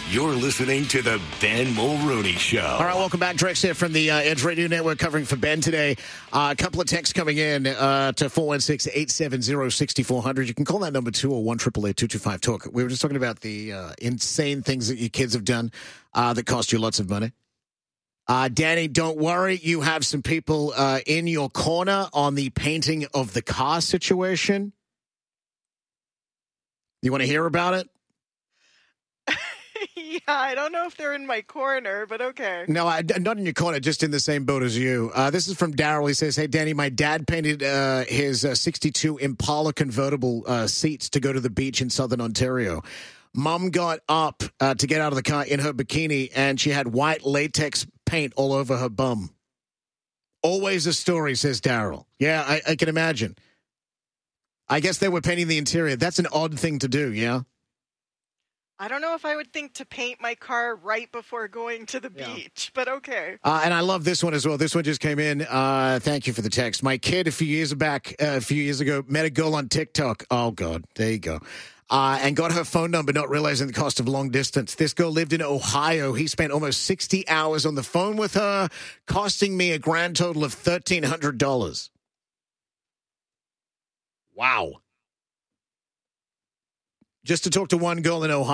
You're listening to the Ben Mulrooney Show. All right, welcome back. Drex here from the Edge Radio Network covering for Ben today. A couple of texts coming in to 416-870-6400. You can call that number 201-888-225-TALK. We were just talking about the insane things that your kids have done that cost you lots of money. Danny, don't worry. You have some people in your corner on the painting of the car situation. You want to hear about it? Yeah, I don't know if they're in my corner, but okay. No, not in your corner, just in the same boat as you. This is from Daryl. He says, hey, Danny, my dad painted his 62 Impala convertible seats to go to the beach in southern Ontario. Mom got up to get out of the car in her bikini, and she had white latex paint all over her bum. Always a story, says Daryl. Yeah, I can imagine. I guess they were painting the interior. That's an odd thing to do, yeah? I don't know if I would think to paint my car right before going to the beach, but okay. And I love this one as well. This one just came in. Thank you for the text. My kid a few years ago, met a girl on TikTok. Oh, God. There you go. And got her phone number, not realizing the cost of long distance. This girl lived in Ohio. He spent almost 60 hours on the phone with her, costing me a grand total of $1,300. Wow. Just to talk to one girl in Ohio.